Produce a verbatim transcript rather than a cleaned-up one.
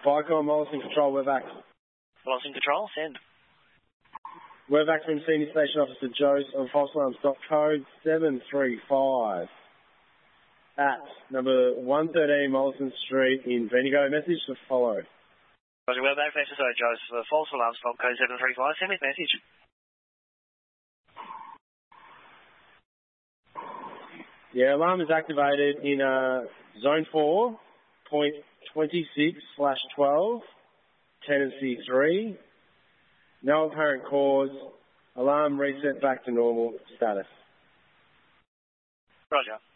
Bico and Mollison Control, Wevac. Mollison Control, send. Wevac from Senior Station Officer Joe's on false alarms. Dot code seven three five at number one thirteen Mollison Street in Bendigo. Message to follow. Roger, Wevac from S S O Joe's for false alarms. Dot code seven three five. Send me a message. Yeah, alarm is activated in uh, zone four point twenty-six slash twelve, tenancy three. No apparent cause. Alarm reset back to normal status. Roger.